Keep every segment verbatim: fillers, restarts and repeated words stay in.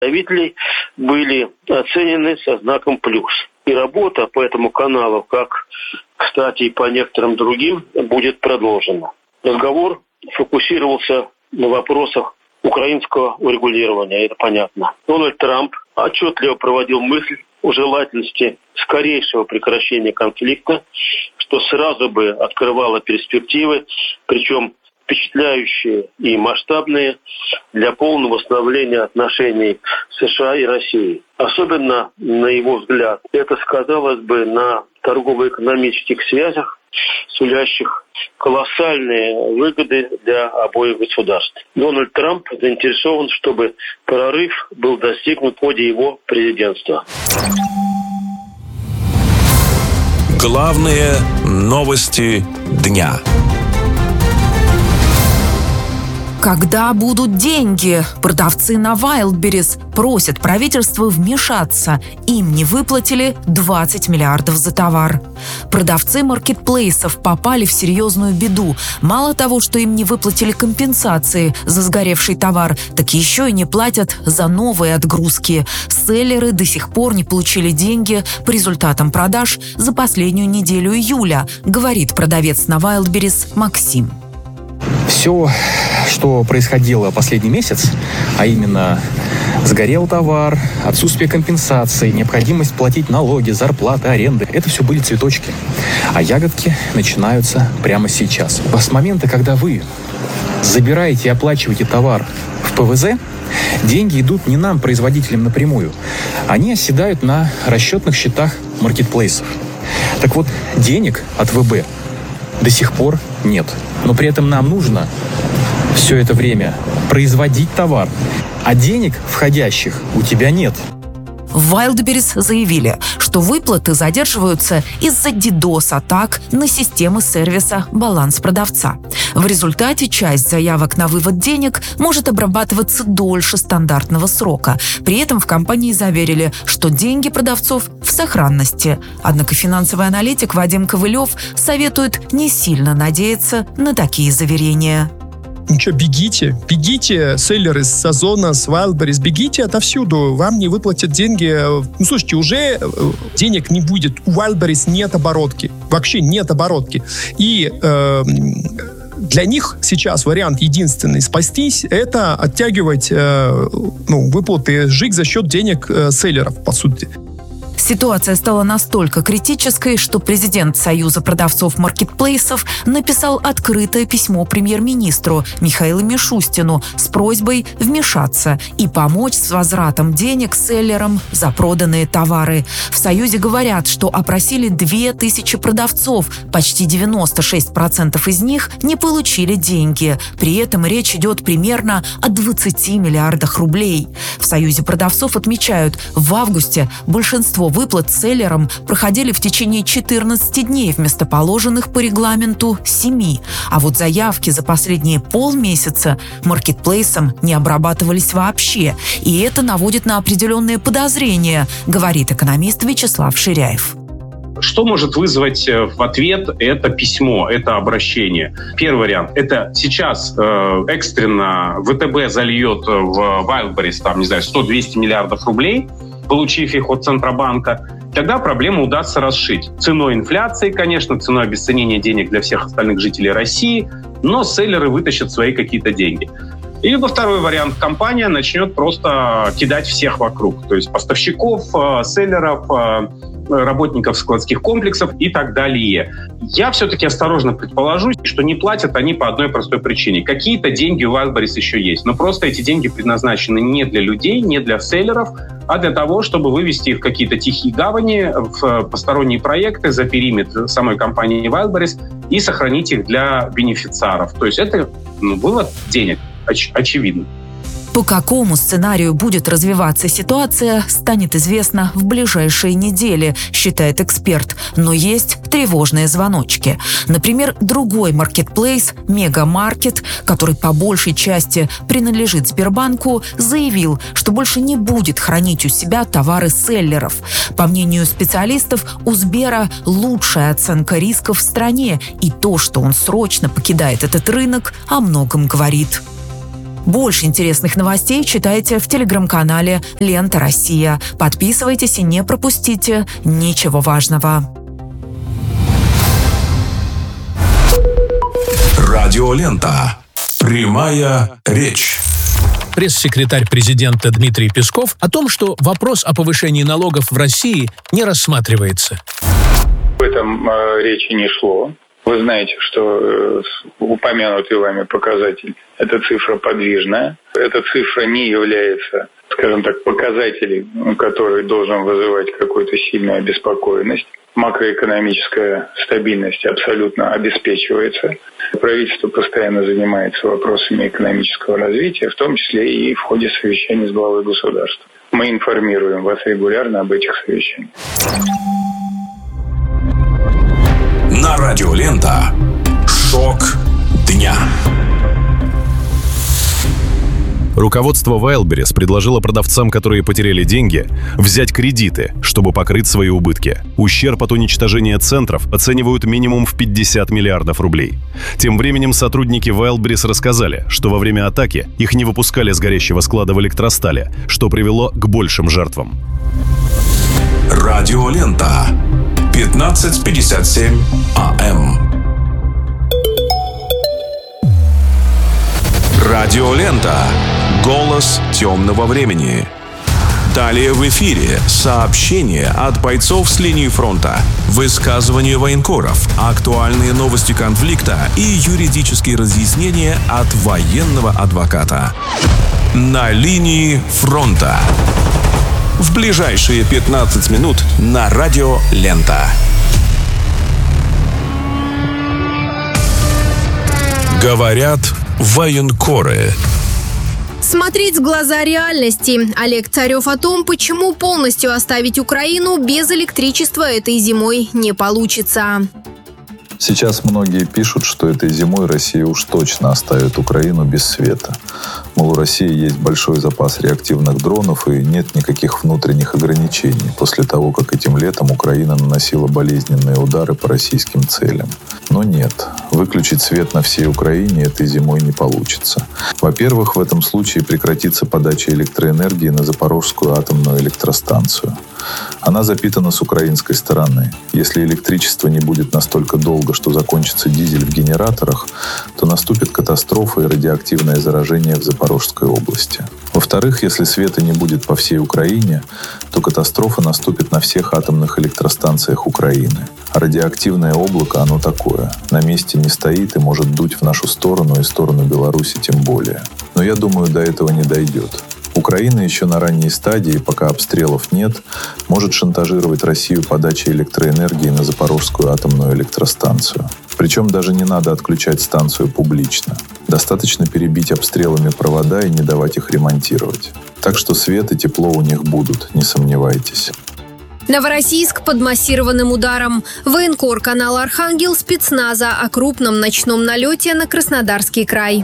Представителей были оценены со знаком плюс. И работа по этому каналу, как, кстати, и по некоторым другим, будет продолжена. Разговор фокусировался на вопросах украинского урегулирования, это понятно. Дональд Трамп отчетливо проводил мысль о желательности скорейшего прекращения конфликта, что сразу бы открывало перспективы, причем впечатляющие и масштабные, для полного восстановления отношений США и России. Особенно, на его взгляд, это сказалось бы на торгово-экономических связях, сулящих колоссальные выгоды для обоих государств. Дональд Трамп заинтересован, чтобы прорыв был достигнут в ходе его президентства. Главные новости дня. Когда будут деньги? Продавцы на Wildberries просят правительство вмешаться. Им не выплатили двадцать миллиардов за товар. Продавцы маркетплейсов попали в серьезную беду. Мало того, что им не выплатили компенсации за сгоревший товар, так еще и не платят за новые отгрузки. Селлеры до сих пор не получили деньги по результатам продаж за последнюю неделю июля, говорит продавец на Wildberries Максим. Все, что происходило последний месяц, а именно сгорел товар, отсутствие компенсации, необходимость платить налоги, зарплаты, аренды, это все были цветочки. А ягодки начинаются прямо сейчас. С момента, когда вы забираете и оплачиваете товар в ПВЗ, деньги идут не нам, производителям, напрямую. Они оседают на расчетных счетах маркетплейсов. Так вот, денег от ВБ до сих пор нет. Но при этом нам нужно все это время производить товар, а денег входящих у тебя нет. В Wildberries заявили, что выплаты задерживаются из-за дидос-атак на системы сервиса «Баланс продавца». В результате часть заявок на вывод денег может обрабатываться дольше стандартного срока. При этом в компании заверили, что деньги продавцов в сохранности. Однако финансовый аналитик Вадим Ковылев советует не сильно надеяться на такие заверения. Ну что, бегите, бегите, селлеры с Озона, с Wildberries, бегите отовсюду, вам не выплатят деньги. Ну, слушайте, уже денег не будет, у Wildberries нет оборотки, вообще нет оборотки. И э, для них сейчас вариант единственный спастись — это оттягивать э, ну, выплаты ЖИК за счет денег э, селлеров, по сути. Ситуация стала настолько критической, что президент Союза продавцов маркетплейсов написал открытое письмо премьер-министру Михаилу Мишустину с просьбой вмешаться и помочь с возвратом денег селлерам за проданные товары. В Союзе говорят, что опросили две тысячи продавцов, почти девяносто шесть процентов из них не получили деньги. При этом речь идет примерно о двадцати миллиардах рублей. В Союзе продавцов отмечают, в августе большинство выплат селлерам проходили в течение четырнадцати дней вместо положенных по регламенту семи. А вот заявки за последние полмесяца маркетплейсам не обрабатывались вообще. И это наводит на определенные подозрения, говорит экономист Вячеслав Ширяев. Что может вызвать в ответ это письмо, это обращение? Первый вариант. Это сейчас э, экстренно ВТБ зальет в Wildberries, там, не знаю, сто-двести миллиардов рублей, получив их от Центробанка. Тогда проблему удастся расшить. Ценой инфляции, конечно, ценой обесценения денег для всех остальных жителей России, но селлеры вытащат свои какие-то деньги. Либо второй вариант. Компания начнет просто кидать всех вокруг. То есть поставщиков, селлеров, работников складских комплексов и так далее. Я все-таки осторожно предположу, что не платят они по одной простой причине. Какие-то деньги у Wildberries еще есть, но просто эти деньги предназначены не для людей, не для селлеров, а для того, чтобы вывести их в какие-то тихие гавани, в посторонние проекты за периметр самой компании Wildberries и сохранить их для бенефициаров. То есть это ну, вывод денег, оч- очевидно. По какому сценарию будет развиваться ситуация, станет известно в ближайшие недели, считает эксперт. Но есть тревожные звоночки. Например, другой маркетплейс «Мегамаркет», который по большей части принадлежит Сбербанку, заявил, что больше не будет хранить у себя товары селлеров. По мнению специалистов, у Сбера лучшая оценка рисков в стране, и то, что он срочно покидает этот рынок, о многом говорит. Больше интересных новостей читайте в телеграм-канале «Лента Россия». Подписывайтесь и не пропустите ничего важного. Радиолента. Прямая речь. Пресс-секретарь президента Дмитрий Песков о том, что вопрос о повышении налогов в России не рассматривается. Об этом э, речи не шло. Вы знаете, что э, упомянутый вами показатель – это цифра подвижная. Эта цифра не является, скажем так, показателем, который должен вызывать какую-то сильную обеспокоенность. Макроэкономическая стабильность абсолютно обеспечивается. Правительство постоянно занимается вопросами экономического развития, в том числе и в ходе совещаний с главой государства. Мы информируем вас регулярно об этих совещаниях. На Радиолента. Шок дня. Руководство Wildberries предложило продавцам, которые потеряли деньги, взять кредиты, чтобы покрыть свои убытки. Ущерб от уничтожения центров оценивают минимум в пятьдесят миллиардов рублей. Тем временем сотрудники Wildberries рассказали, что во время атаки их не выпускали с горящего склада в электростале, что привело к большим жертвам. Радиолента. пятнадцать пятьдесят семь АМ. Радиолента. Голос темного времени. Далее в эфире сообщения от бойцов с линии фронта, высказывания военкоров, актуальные новости конфликта и юридические разъяснения от военного адвоката. На линии фронта. В ближайшие пятнадцать минут на Радиолента. Говорят военкоры. Смотреть в глаза реальности. Олег Царев о том, почему полностью оставить Украину без электричества этой зимой не получится. Сейчас многие пишут, что этой зимой Россия уж точно оставит Украину без света. Мол, у России есть большой запас реактивных дронов и нет никаких внутренних ограничений после того, как этим летом Украина наносила болезненные удары по российским целям. Но нет, выключить свет на всей Украине этой зимой не получится. Во-первых, в этом случае прекратится подача электроэнергии на Запорожскую атомную электростанцию. Она запитана с украинской стороны. Если электричество не будет настолько долго, что закончится дизель в генераторах, то наступит катастрофа и радиоактивное заражение в Запорожской области. Во-вторых, если света не будет по всей Украине, то катастрофа наступит на всех атомных электростанциях Украины. А радиоактивное облако, оно такое. На месте не стоит и может дуть в нашу сторону и сторону Беларуси тем более. Но я думаю, до этого не дойдет. Украина еще на ранней стадии, пока обстрелов нет, может шантажировать Россию подачей электроэнергии на Запорожскую атомную электростанцию. Причем даже не надо отключать станцию публично. Достаточно перебить обстрелами провода и не давать их ремонтировать. Так что свет и тепло у них будут, не сомневайтесь. Новороссийск под массированным ударом. Военкор канала «Архангел» спецназа о крупном ночном налете на Краснодарский край.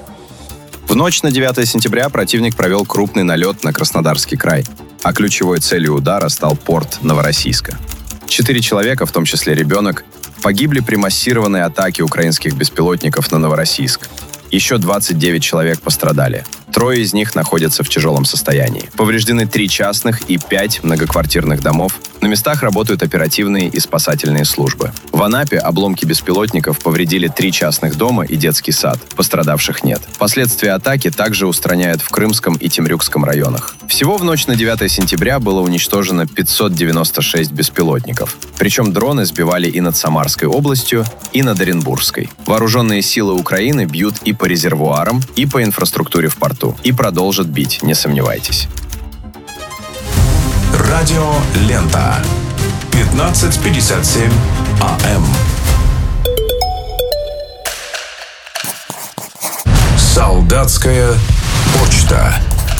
В ночь на девятое сентября противник провел крупный налет на Краснодарский край, а ключевой целью удара стал порт Новороссийска. Четыре человека, в том числе ребенок, погибли при массированной атаке украинских беспилотников на Новороссийск. Еще двадцать девять человек пострадали. Трое из них находятся в тяжелом состоянии. Повреждены три частных и пять многоквартирных домов. На местах работают оперативные и спасательные службы. В Анапе обломки беспилотников повредили три частных дома и детский сад. Пострадавших нет. Последствия атаки также устраняют в Крымском и Темрюкском районах. Всего в ночь на девятое сентября было уничтожено пятьсот девяносто шесть беспилотников. Причем дроны сбивали и над Самарской областью, и над Оренбургской. Вооруженные силы Украины бьют и по резервуарам, и по инфраструктуре в порту. И продолжат бить, не сомневайтесь. Радиолента. пятнадцать пятьдесят семь АМ. Солдатская почта.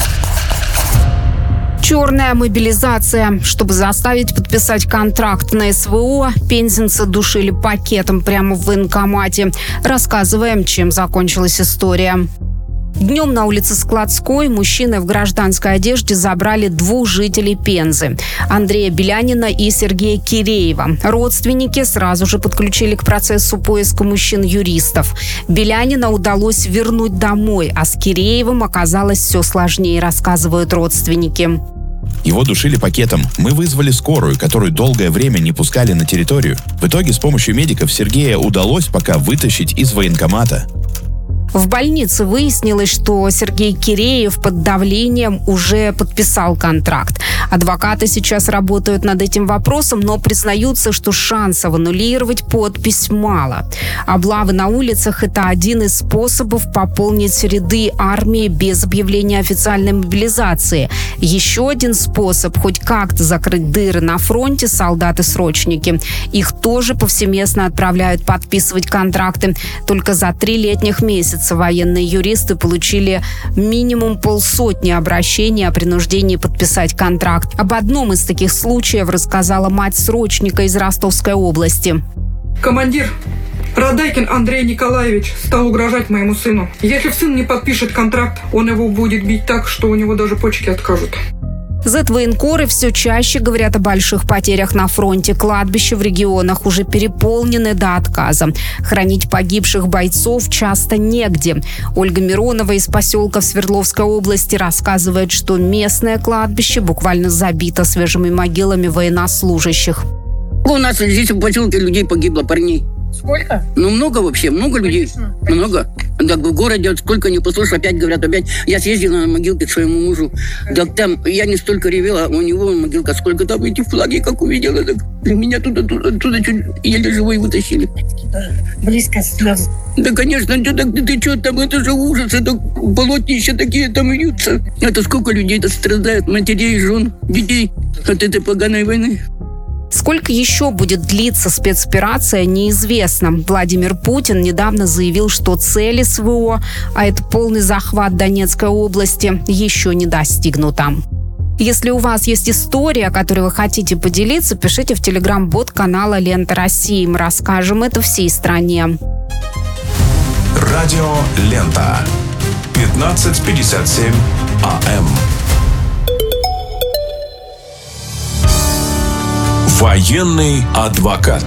Черная мобилизация. Чтобы заставить подписать контракт на СВО, пензенцы душили пакетом прямо в военкомате. Рассказываем, чем закончилась история. Днем на улице Складской мужчины в гражданской одежде забрали двух жителей Пензы – Андрея Белянина и Сергея Киреева. Родственники сразу же подключили к процессу поиска мужчин юристов. Белянина удалось вернуть домой, а с Киреевым оказалось все сложнее, рассказывают родственники. Его душили пакетом. Мы вызвали скорую, которую долгое время не пускали на территорию. В итоге с помощью медиков Сергея удалось пока вытащить из военкомата. В больнице выяснилось, что Сергей Киреев под давлением уже подписал контракт. Адвокаты сейчас работают над этим вопросом, но признаются, что шансов аннулировать подпись мало. Облавы на улицах – это один из способов пополнить ряды армии без объявления официальной мобилизации. Еще один способ – хоть как-то закрыть дыры на фронте – солдаты-срочники. Их тоже повсеместно отправляют подписывать контракты. Только за три летних месяца военные юристы получили минимум полсотни обращений о принуждении подписать контракт. Об одном из таких случаев рассказала мать срочника из Ростовской области. Командир, Радайкин Андрей Николаевич стал угрожать моему сыну. Если сын не подпишет контракт, он его будет бить так, что у него даже почки откажут. Зэт-военкоры все чаще говорят о больших потерях на фронте. Кладбища в регионах уже переполнены до отказа. Хранить погибших бойцов часто негде. Ольга Миронова из поселка в Свердловской области рассказывает, что местное кладбище буквально забито свежими могилами военнослужащих. У нас здесь в поселке людей погибло, парней. Сколько? Ну, много вообще, много людей. Конечно. Много. Так в городе, вот сколько не послушал, опять говорят, опять. Я съездила на могилке к своему мужу. Так там я не столько ревела, у него могилка, сколько там эти флаги, как увидела. Так меня туда, туда, туда чуть еле живой вытащили. Близко слезы. Да, конечно, ты, ты, ты что там, это же ужас, это полотнища такие там вьются. Это сколько людей-то страдает, матерей, жен, детей от этой поганой войны. Сколько еще будет длиться спецоперация, неизвестно. Владимир Путин недавно заявил, что цели СВО, а это полный захват Донецкой области, еще не достигнута. Если у вас есть история, которой вы хотите поделиться, пишите в телеграм-бот канала «Лента России». Мы расскажем это всей стране. Радио «Лента». пятнадцать пятьдесят семь АМ. Военный адвокат.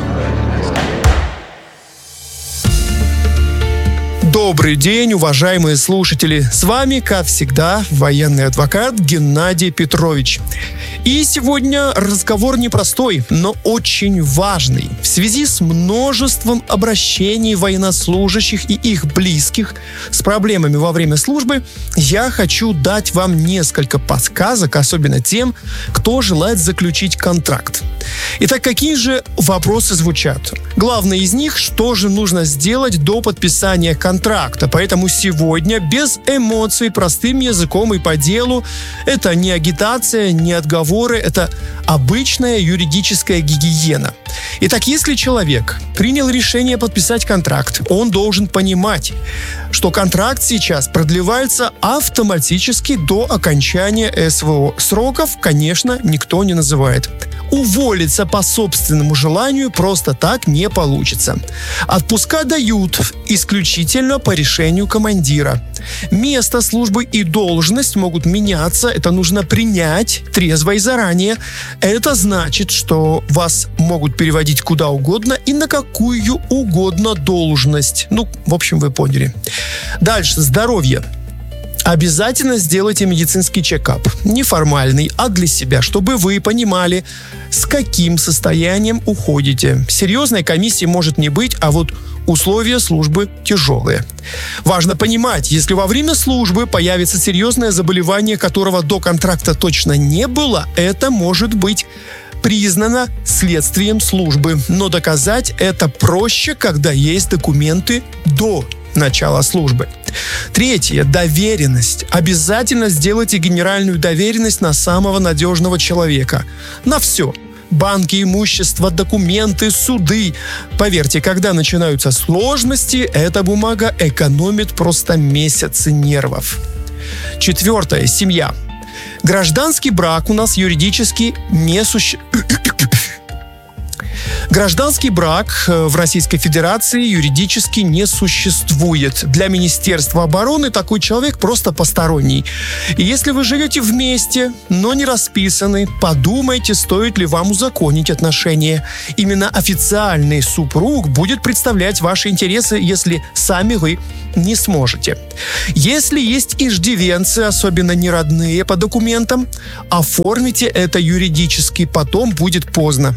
Добрый день, уважаемые слушатели. С вами, как всегда, военный адвокат Геннадий Петрович. И сегодня разговор непростой, но очень важный. В связи с множеством обращений военнослужащих и их близких с проблемами во время службы, я хочу дать вам несколько подсказок, особенно тем, кто желает заключить контракт. Итак, какие же вопросы звучат? Главное из них, что же нужно сделать до подписания контракта. Поэтому сегодня без эмоций, простым языком и по делу. Это не агитация, не отговоры, это обычная юридическая гигиена. Итак, если человек принял решение подписать контракт, он должен понимать, что контракт сейчас продлевается автоматически до окончания СВО. Сроков, конечно, никто не называет. Уволиться по собственному желанию просто так не получится. Отпуска дают исключительно по решению командира. Место службы и должность могут меняться. Это нужно принять трезво и заранее. Это значит, что вас могут переводить куда угодно и на какую угодно должность. Ну, в общем, вы поняли. Дальше. Здоровье. Обязательно сделайте медицинский чекап. Неформальный, а для себя, чтобы вы понимали, с каким состоянием уходите. Серьезной комиссии может не быть, а вот условия службы тяжелые. Важно понимать, если во время службы появится серьезное заболевание, которого до контракта точно не было, это может быть признано следствием службы. Но доказать это проще, когда есть документы до начала службы. Третье. Доверенность. Обязательно сделайте генеральную доверенность на самого надежного человека. На все. Банки, имущество, документы, суды. Поверьте, когда начинаются сложности, эта бумага экономит просто месяцы нервов. Четвертое. Семья. Гражданский брак у нас юридически не существует. Гражданский брак в Российской Федерации юридически не существует. Для Министерства обороны такой человек просто посторонний. И если вы живете вместе, но не расписаны, подумайте, стоит ли вам узаконить отношения. Именно официальный супруг будет представлять ваши интересы, если сами вы не сможете. Если есть иждивенцы, особенно неродные по документам, оформите это юридически, потом будет поздно.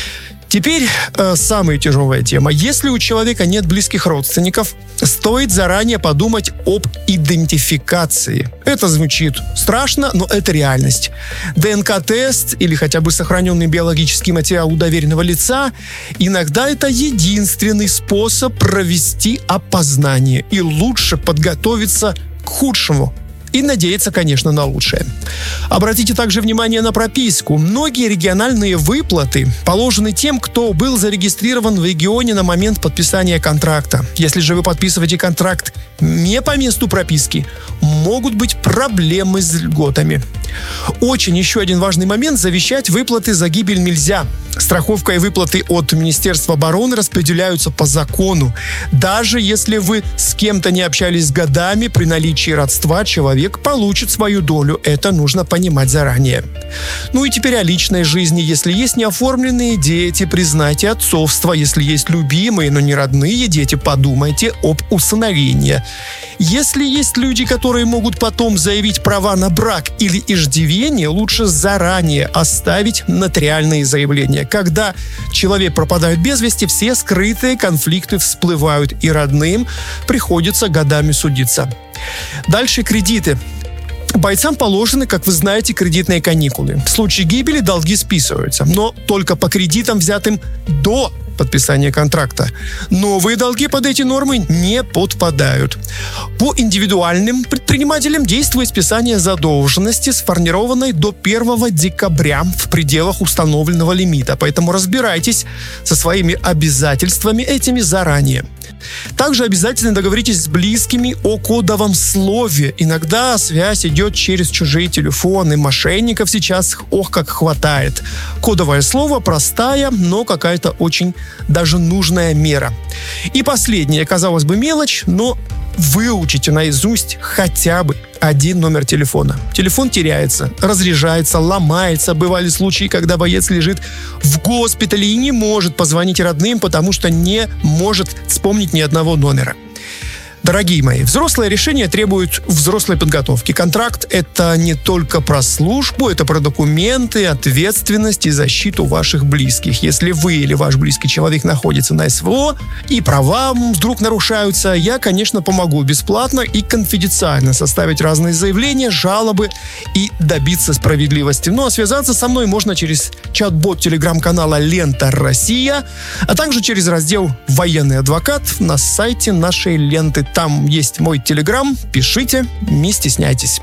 Теперь э, самая тяжелая тема. Если у человека нет близких родственников, стоит заранее подумать об идентификации. Это звучит страшно, но это реальность. ДНК-тест или хотя бы сохраненный биологический материал у доверенного лица иногда это единственный способ провести опознание и лучше подготовиться к худшему. И надеяться, конечно, на лучшее. Обратите также внимание на прописку. Многие региональные выплаты положены тем, кто был зарегистрирован в регионе на момент подписания контракта. Если же вы подписываете контракт не по месту прописки, могут быть проблемы с льготами. Очень еще один важный момент – завещать выплаты за гибель нельзя. Страховка и выплаты от Министерства обороны распределяются по закону. Даже если вы с кем-то не общались годами, при наличии родства человек получит свою долю. Это нужно понимать заранее. Ну и теперь о личной жизни. Если есть неоформленные дети, признайте отцовство. Если есть любимые, но не родные дети, подумайте об усыновлении. Если есть люди, которые могут потом заявить права на брак или иждивение, лучше заранее оставить нотариальные заявления. Когда человек пропадает без вести, все скрытые конфликты всплывают, и родным приходится годами судиться. Дальше кредиты. Бойцам положены, как вы знаете, кредитные каникулы. В случае гибели долги списываются, но только по кредитам, взятым до подписания контракта. Новые долги под эти нормы не подпадают. По индивидуальным предпринимателям действует списание задолженности, сформированной до первого декабря в пределах установленного лимита. Поэтому разбирайтесь со своими обязательствами этими заранее. Также обязательно договоритесь с близкими о кодовом слове. Иногда связь идет через чужие телефоны. Мошенников сейчас ох как хватает. Кодовое слово простая, но какая-то очень даже нужная мера. И последнее, казалось бы, мелочь, но выучите наизусть хотя бы один номер телефона. Телефон теряется, разряжается, ломается. Бывали случаи, когда боец лежит в госпитале и не может позвонить родным, потому что не может вспомнить ни одного номера. Дорогие мои, взрослое решение требует взрослой подготовки. Контракт – это не только про службу, это про документы, ответственность и защиту ваших близких. Если вы или ваш близкий человек находится на СВО и права вдруг нарушаются, я, конечно, помогу бесплатно и конфиденциально составить разные заявления, жалобы и добиться справедливости. Ну а связаться со мной можно через чат-бот телеграм-канала «Лента Россия», а также через раздел «Военный адвокат» на сайте нашей ленты. Там есть мой телеграм, пишите, не стесняйтесь.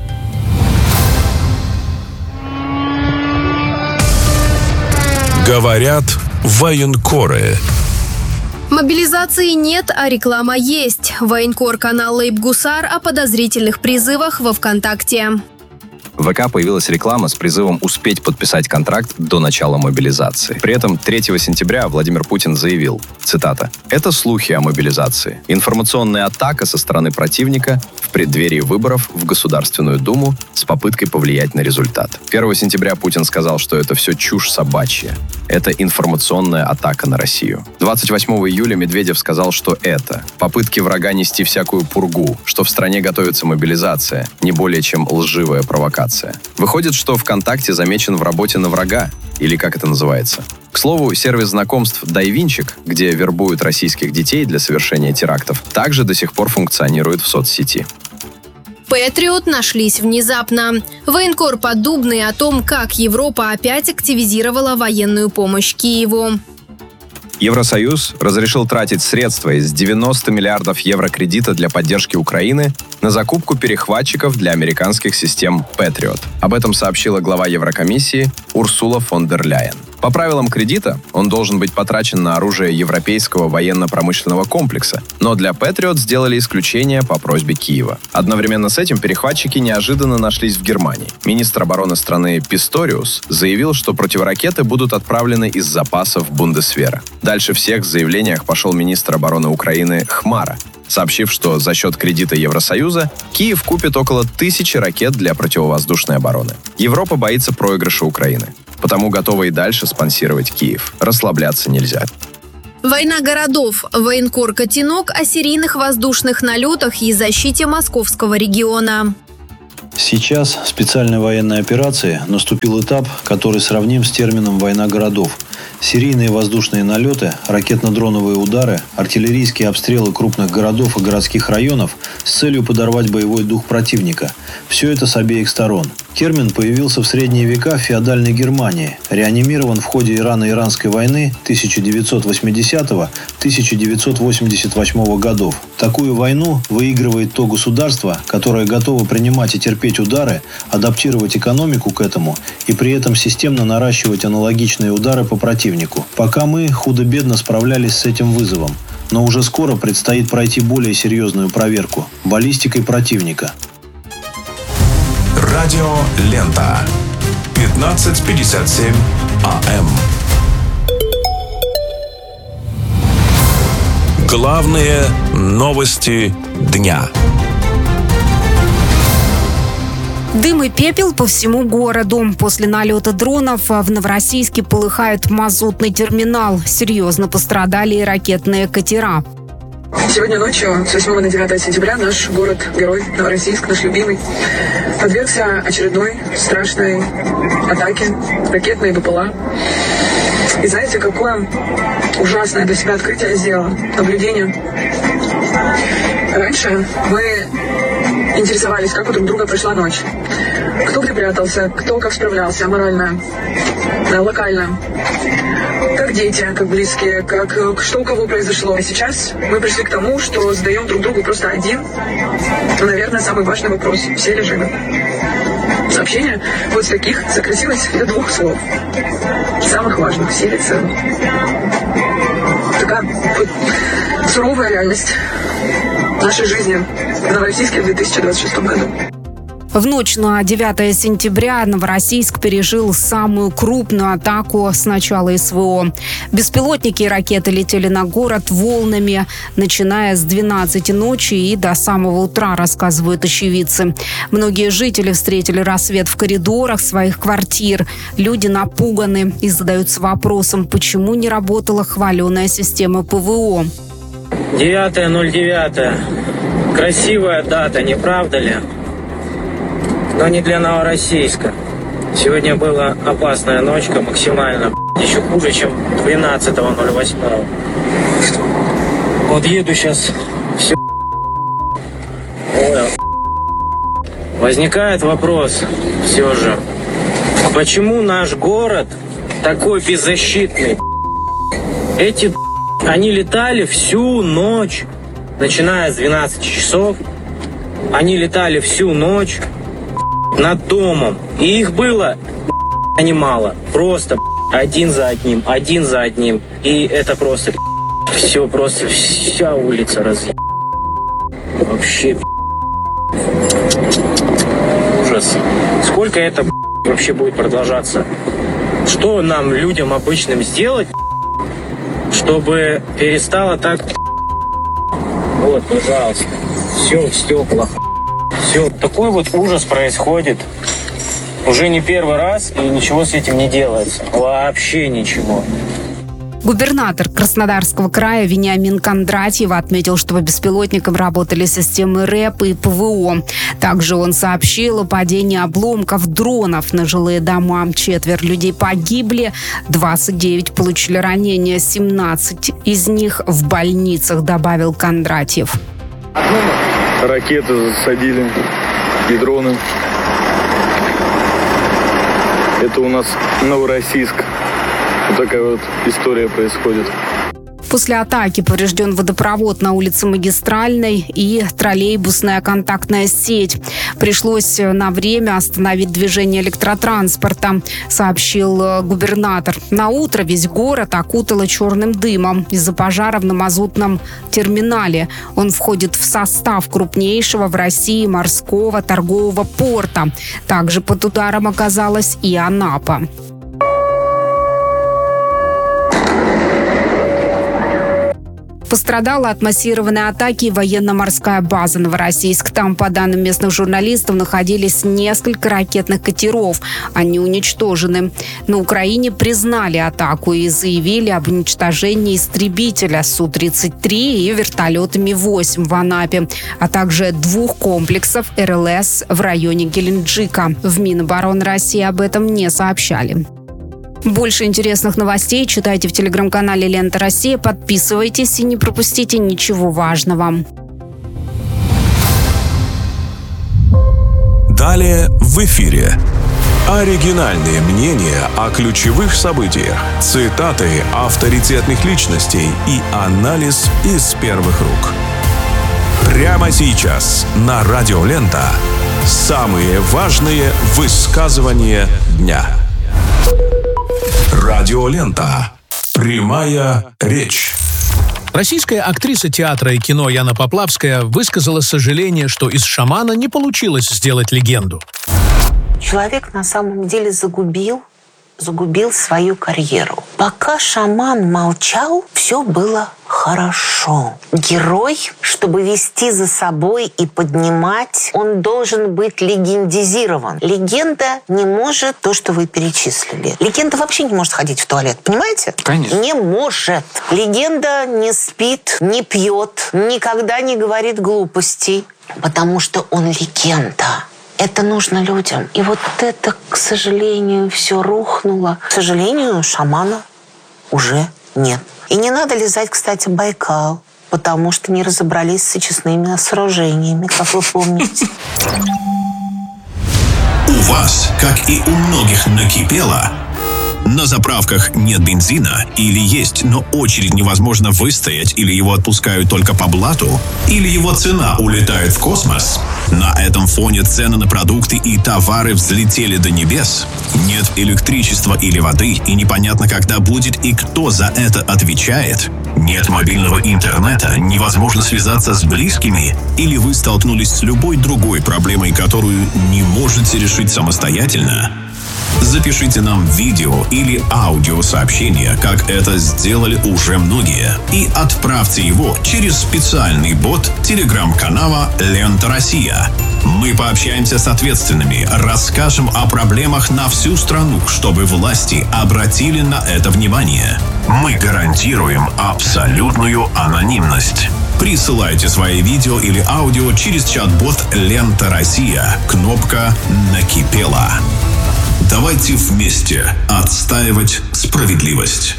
Говорят военкоры. Мобилизации нет, а реклама есть. Военкор-канал Лейб-Гусар о подозрительных призывах во ВКонтакте. В ВК появилась реклама с призывом успеть подписать контракт до начала мобилизации. При этом третьего сентября Владимир Путин заявил, цитата, «Это слухи о мобилизации. Информационная атака со стороны противника в преддверии выборов в Государственную Думу с попыткой повлиять на результат». первого сентября Путин сказал, что это все чушь собачья. Это информационная атака на Россию. двадцать восьмого июля Медведев сказал, что это попытки врага нести всякую пургу, что в стране готовится мобилизация, не более чем лживая провокация. Выходит, что ВКонтакте замечен в работе на врага, или как это называется. К слову, сервис знакомств «Дайвинчик», где вербуют российских детей для совершения терактов, также до сих пор функционирует в соцсети. Патриот нашлись внезапно. Военкор Поддубный о том, как Европа опять активизировала военную помощь Киеву. Евросоюз разрешил тратить средства из девяноста миллиардов евро кредита для поддержки Украины на закупку перехватчиков для американских систем Patriot. Об этом сообщила глава Еврокомиссии Урсула фон дер Ляйен. По правилам кредита он должен быть потрачен на оружие европейского военно-промышленного комплекса, но для Patriot сделали исключение по просьбе Киева. Одновременно с этим перехватчики неожиданно нашлись в Германии. Министр обороны страны Писториус заявил, что противоракеты будут отправлены из запасов Бундесвера. Дальше всех в заявлениях пошел министр обороны Украины Хмара, сообщив, что за счет кредита Евросоюза Киев купит около тысячи ракет для противовоздушной обороны. Европа боится проигрыша Украины, потому готова и дальше спонсировать Киев. Расслабляться нельзя. Война городов. Военкор Котенок о серийных воздушных налетах и защите московского региона. Сейчас в специальной военной операции наступил этап, который сравним с термином «война городов». Серийные воздушные налеты, ракетно-дроновые удары, артиллерийские обстрелы крупных городов и городских районов с целью подорвать боевой дух противника. Все это с обеих сторон. Термин появился в средние века в феодальной Германии, реанимирован в ходе Ирано-Иранской войны тысяча девятьсот восьмидесятого — тысяча девятьсот восемьдесят восьмого годов. Такую войну выигрывает то государство, которое готово принимать и терпеть удары, адаптировать экономику к этому и при этом системно наращивать аналогичные удары по противнику. Пока мы худо-бедно справлялись с этим вызовом, но уже скоро предстоит пройти более серьезную проверку – баллистикой противника. Радио Лента. пятнадцать пятьдесят семь АМ. Главные новости дня. Дым и пепел по всему городу. После налета дронов в Новороссийске полыхает мазутный терминал. Серьезно пострадали и ракетные катера. Сегодня ночью, с восьмого на девятое сентября, наш город-герой Новороссийск, наш любимый, подвергся очередной страшной атаке, ракетные БПЛА. И знаете, какое ужасное для себя открытие сделало, наблюдение. Раньше мы интересовались, как у друг друга прошла ночь. Кто где прятался, кто как справлялся морально, локально. Как дети, как близкие, как что у кого произошло. И сейчас мы пришли к тому, что задаем друг другу просто один, наверное, самый важный вопрос. Все ли живы? Сообщение вот с таких сократилось до двух слов. Самых важных. Все ли целы? Такая вот суровая реальность нашей жизни в Новороссийске в две тысячи двадцать шестом году. В ночь на девятое сентября Новороссийск пережил самую крупную атаку с начала СВО. Беспилотники и ракеты летели на город волнами, начиная с двенадцати ночи и до самого утра, рассказывают очевидцы. Многие жители встретили рассвет в коридорах своих квартир. Люди напуганы и задаются вопросом, почему не работала хваленая система ПВО. девятое ноль девятое. Красивая дата, не правда ли? Но не для Новороссийска. Сегодня была опасная ночка, максимально еще хуже, чем двенадцатого ноль восьмого. Вот еду сейчас, все. Ой. Возникает вопрос все же, почему наш город такой беззащитный? Эти они летали всю ночь, начиная с двенадцати часов. Они летали всю ночь над домом. И их было немало. Просто один за одним, один за одним. И это просто все, просто вся улица разъ... Вообще ужас. Сколько это вообще будет продолжаться? Что нам, людям обычным, сделать, чтобы перестало так... Вот, пожалуйста. Все в стеклах. Все, такой вот ужас происходит уже не первый раз, и ничего с этим не делается. Вообще ничего. Губернатор Краснодарского края Вениамин Кондратьев отметил, что по беспилотникам работали системы РЭП и ПВО. Также он сообщил о падении обломков дронов на жилые дома. Четверо людей погибли, двадцать девять получили ранения, семнадцать из них в больницах, добавил Кондратьев. Ракеты засадили и дроны. Это у нас Новороссийск. Вот такая вот история происходит. После атаки поврежден водопровод на улице Магистральной и троллейбусная контактная сеть. Пришлось на время остановить движение электротранспорта, сообщил губернатор. На утро весь город окутало черным дымом из-за пожара на мазутном терминале. Он входит в состав крупнейшего в России морского торгового порта. Также под ударом оказалась и Анапа. Пострадала от массированной атаки военно-морская база Новороссийск. Там, по данным местных журналистов, находились несколько ракетных катеров. Они уничтожены. На Украине признали атаку и заявили об уничтожении истребителя Су тридцать три и вертолета Ми восемь в Анапе, а также двух комплексов Эр Эл Эс в районе Геленджика. В Минобороны России об этом не сообщали. Больше интересных новостей читайте в телеграм-канале «Лента Россия». Подписывайтесь и не пропустите ничего важного. Далее в эфире. Оригинальные мнения о ключевых событиях, цитаты авторитетных личностей и анализ из первых рук. Прямо сейчас на Радио Лента самые важные высказывания дня. Радиолента. Прямая речь. Российская актриса театра и кино Яна Поплавская высказала сожаление, что из шамана не получилось сделать легенду. Человек на самом деле загубил, загубил свою карьеру. Пока шаман молчал, все было хорошо. Герой, чтобы вести за собой и поднимать, он должен быть легендизирован. Легенда не может то, что вы перечислили. Легенда вообще не может ходить в туалет, понимаете? Конечно. Не может. Легенда не спит, не пьет, никогда не говорит глупостей, потому что он легенда. Это нужно людям. И вот это, к сожалению, все рухнуло. К сожалению, шамана уже нет. И не надо лизать, кстати, Байкал, потому что не разобрались с очистными сооружениями, как вы помните. У вас, как и у многих, накипело. На заправках нет бензина или есть, но очередь невозможно выстоять, или его отпускают только по блату, или его цена улетает в космос. На этом фоне цены на продукты и товары взлетели до небес. Нет электричества или воды, и непонятно, когда будет и кто за это отвечает. Нет мобильного интернета, невозможно связаться с близкими, или вы столкнулись с любой другой проблемой, которую не можете решить самостоятельно. Запишите нам видео или аудиосообщение, как это сделали уже многие, и отправьте его через специальный бот телеграм-канала «Лента Россия». Мы пообщаемся с ответственными, расскажем о проблемах на всю страну, чтобы власти обратили на это внимание. Мы гарантируем абсолютную анонимность. Присылайте свои видео или аудио через чат-бот «Лента Россия». Кнопка «Накипело». Давайте вместе отстаивать справедливость.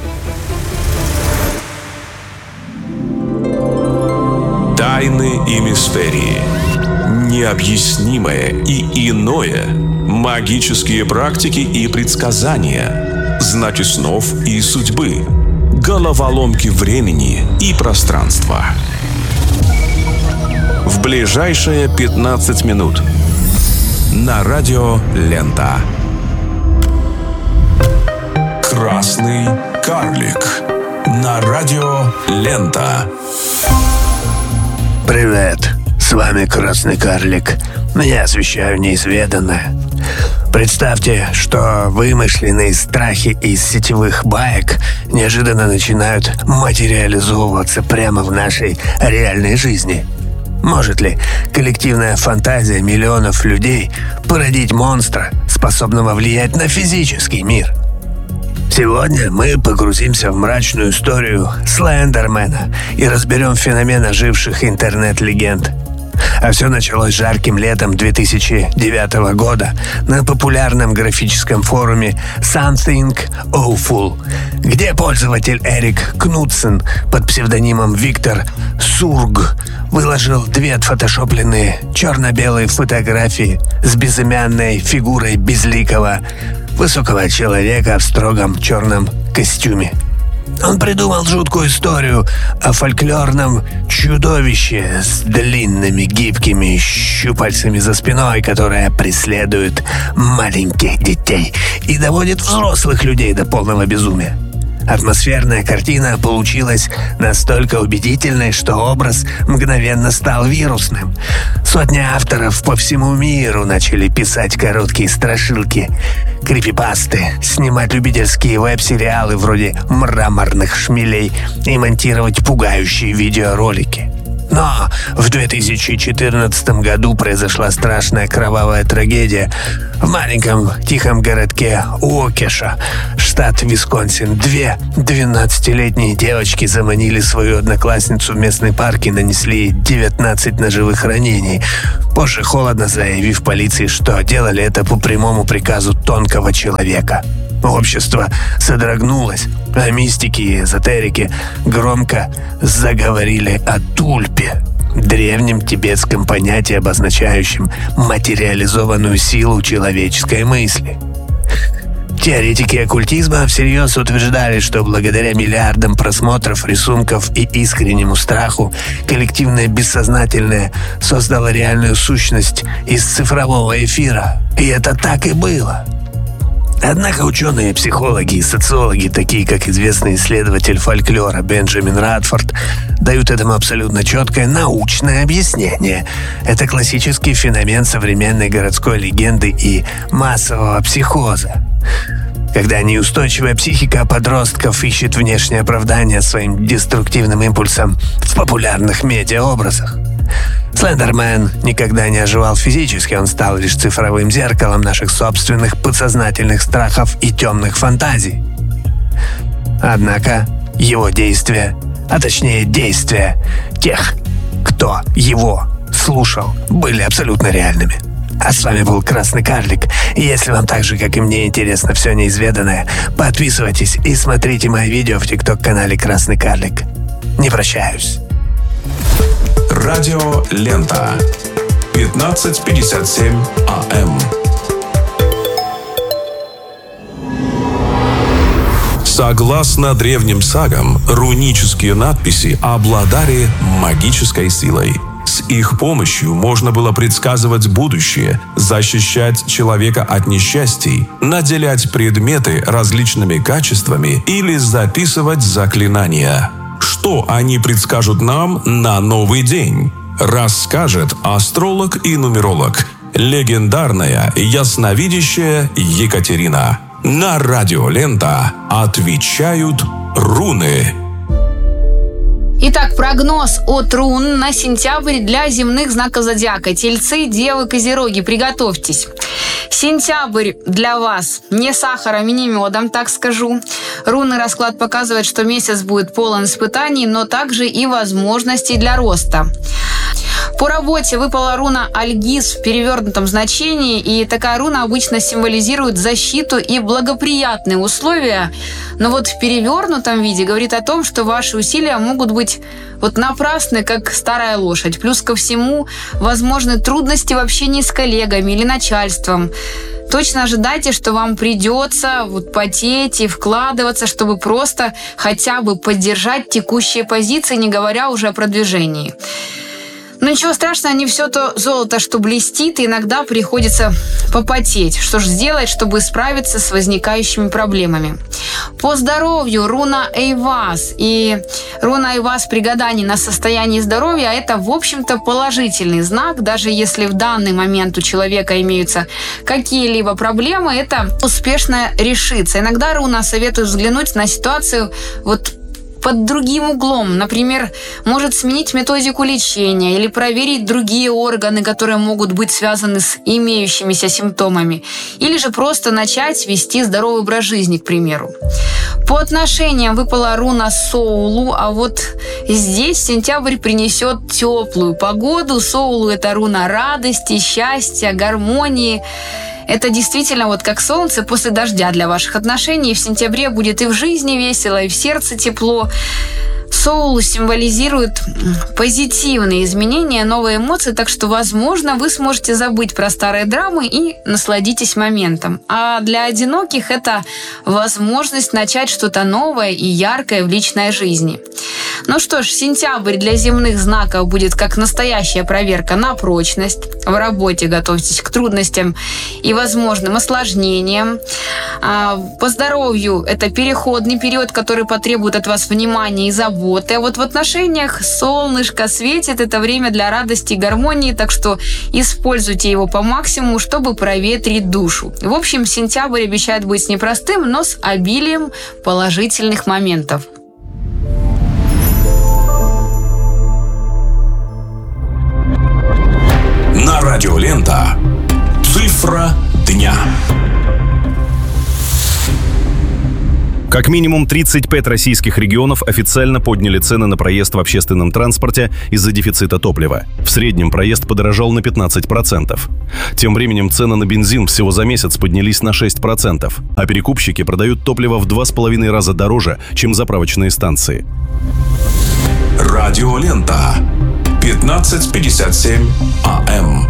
Тайны и мистерии. Необъяснимое и иное. Магические практики и предсказания. Знаки снов и судьбы. Головоломки времени и пространства. В ближайшие пятнадцать минут. На радио Лента. Красный карлик. На радио Лента. Привет, с вами Красный карлик. Я освещаю неизведанное. Представьте, что вымышленные страхи из сетевых баек неожиданно начинают материализовываться прямо в нашей реальной жизни. Может ли коллективная фантазия миллионов людей породить монстра, способного влиять на физический мир? Сегодня мы погрузимся в мрачную историю Слендермена и разберем феномен оживших интернет-легенд. А все началось жарким летом две тысячи девятого года на популярном графическом форуме Something Awful, где пользователь Эрик Кнутсен под псевдонимом Виктор Сург выложил две отфотошопленные черно-белые фотографии с безымянной фигурой безликого высокого человека в строгом черном костюме. Он придумал жуткую историю о фольклорном чудовище с длинными гибкими щупальцами за спиной, которое преследует маленьких детей и доводит взрослых людей до полного безумия. Атмосферная картина получилась настолько убедительной, что образ мгновенно стал вирусным. Сотни авторов по всему миру начали писать короткие страшилки, крипипасты, снимать любительские веб-сериалы вроде «Мраморных шмелей» и монтировать пугающие видеоролики. Но в две тысячи четырнадцатом году произошла страшная кровавая трагедия в маленьком тихом городке Уокеша, штат Висконсин. Две двенадцатилетние девочки заманили свою одноклассницу в местный парк и нанесли ей девятнадцать ножевых ранений, позже холодно заявив полиции, что делали это по прямому приказу тонкого человека. Общество содрогнулось, а мистики и эзотерики громко заговорили о тульпе, древнем тибетском понятии, обозначающем материализованную силу человеческой мысли. Теоретики оккультизма всерьез утверждали, что благодаря миллиардам просмотров, рисунков и искреннему страху коллективное бессознательное создало реальную сущность из цифрового эфира. И это так и было. Однако ученые, психологи и социологи, такие как известный исследователь фольклора Бенджамин Радфорд, дают этому абсолютно четкое научное объяснение. Это классический феномен современной городской легенды и массового психоза, когда неустойчивая психика подростков ищет внешнее оправдание своим деструктивным импульсам в популярных медиаобразах. Слендермен никогда не оживал физически, он стал лишь цифровым зеркалом наших собственных подсознательных страхов и темных фантазий. Однако его действия, а точнее действия тех, кто его слушал, были абсолютно реальными. А с вами был Красный Карлик. И если вам так же, как и мне, интересно все неизведанное, подписывайтесь и смотрите мои видео в тикток-канале Красный Карлик. Не прощаюсь. Радио Лента. пятнадцать пятьдесят семь АМ. Согласно древним сагам, рунические надписи обладали магической силой. С их помощью можно было предсказывать будущее, защищать человека от несчастий, наделять предметы различными качествами или записывать заклинания. Что они предскажут нам на новый день? Расскажет астролог и нумеролог, легендарная ясновидящая Екатерина. На радио Лента отвечают руны. Итак, прогноз от рун на сентябрь для земных знаков зодиака. Тельцы, Девы, Козероги, приготовьтесь. Сентябрь для вас не сахаром и не медом, так скажу. Рунный расклад показывает, что месяц будет полон испытаний, но также и возможностей для роста. По работе выпала руна Альгиз в перевернутом значении, и такая руна обычно символизирует защиту и благоприятные условия, но вот в перевернутом виде говорит о том, что ваши усилия могут быть вот напрасны, как старая лошадь. Плюс ко всему, возможны трудности в общении с коллегами или начальством. Точно ожидайте, что вам придется вот потеть и вкладываться, чтобы просто хотя бы поддержать текущие позиции, не говоря уже о продвижении. Но ничего страшного, не все то золото, что блестит, и иногда приходится попотеть. Что ж сделать, чтобы справиться с возникающими проблемами? По здоровью руна Эйваз. И руна Эйваз при гадании на состояние здоровья – это, в общем-то, положительный знак. Даже если в данный момент у человека имеются какие-либо проблемы, это успешно решится. Иногда руна советует взглянуть на ситуацию вот под другим углом. Например, может сменить методику лечения или проверить другие органы, которые могут быть связаны с имеющимися симптомами. Или же просто начать вести здоровый образ жизни, к примеру. По отношениям выпала руна Соулу, а вот здесь сентябрь принесет теплую погоду. Соулу – это руна радости, счастья, гармонии. Это действительно вот как солнце после дождя для ваших отношений. В сентябре будет и в жизни весело, и в сердце тепло. Соул символизирует позитивные изменения, новые эмоции, так что, возможно, вы сможете забыть про старые драмы и насладитесь моментом. А для одиноких это возможность начать что-то новое и яркое в личной жизни. Ну что ж, сентябрь для земных знаков будет как настоящая проверка на прочность. В работе готовьтесь к трудностям и возможным осложнениям. По здоровью это переходный период, который потребует от вас внимания и заботы. А вот в отношениях солнышко светит, это время для радости и гармонии, так что используйте его по максимуму, чтобы проветрить душу. В общем, сентябрь обещает быть непростым, но с обилием положительных моментов. На радио Лента. Цифра дня. Как минимум тридцать пять российских регионов официально подняли цены на проезд в общественном транспорте из-за дефицита топлива. В среднем проезд подорожал на пятнадцать процентов. Тем временем цены на бензин всего за месяц поднялись на шесть процентов, а перекупщики продают топливо в два с половиной раза дороже, чем заправочные станции. Радио Лента. пятнадцать пятьдесят семь АМ.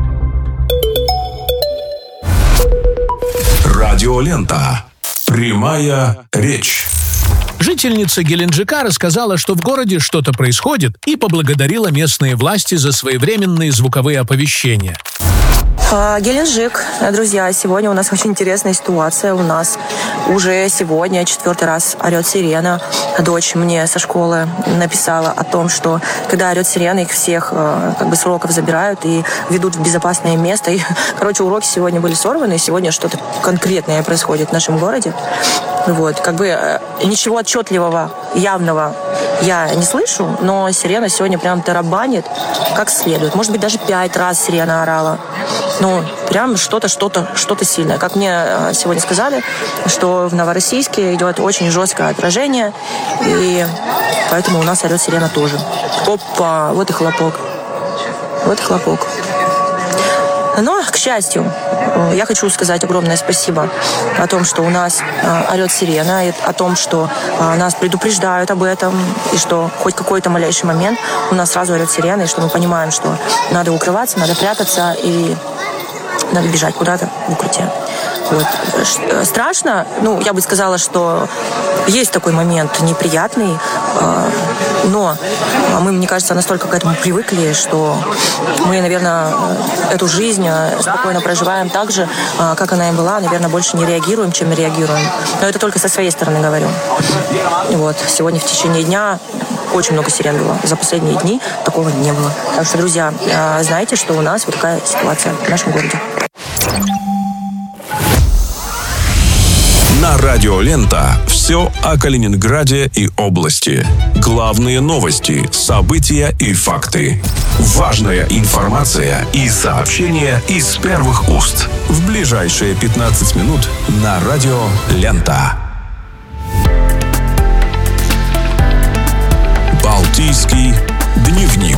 Радио Лента. Прямая речь. Жительница Геленджика рассказала, что в городе что-то происходит, и поблагодарила местные власти за своевременные звуковые оповещения. Геленджик, друзья, сегодня у нас очень интересная ситуация. У нас уже сегодня четвертый раз орет сирена. Дочь мне со школы написала о том, что когда орет сирена, их всех как бы с уроков забирают и ведут в безопасное место. И, короче, уроки сегодня были сорваны, и сегодня что-то конкретное происходит в нашем городе. Вот, как бы ничего отчетливого, явного я не слышу, но сирена сегодня прям тарабанит как следует. Может быть, даже пять раз сирена орала. Ну, прям что-то, что-то, что-то сильное. Как мне сегодня сказали, что в Новороссийске идет очень жесткое отражение, и поэтому у нас орет сирена тоже. Опа, вот и хлопок. Вот и хлопок. Но, к счастью, я хочу сказать огромное спасибо о том, что у нас орет сирена, и о том, что нас предупреждают об этом, и что хоть какой-то малейший момент у нас сразу орет сирена, и что мы понимаем, что надо укрываться, надо прятаться, и надо бежать куда-то в укрытие. Вот. Страшно, ну, я бы сказала, что есть такой момент неприятный, но мы, мне кажется, настолько к этому привыкли, что мы, наверное, эту жизнь спокойно проживаем так же, как она и была, наверное, больше не реагируем, чем реагируем. Но это только со своей стороны говорю. Вот. Сегодня в течение дня очень много сирен было. За последние дни такого не было. Так что, друзья, знаете, что у нас вот такая ситуация в нашем городе. На радио Лента все о Калининграде и области. Главные новости, события и факты. Важная информация и сообщения из первых уст. В ближайшие пятнадцать минут на радио Лента. Балтийский дневник.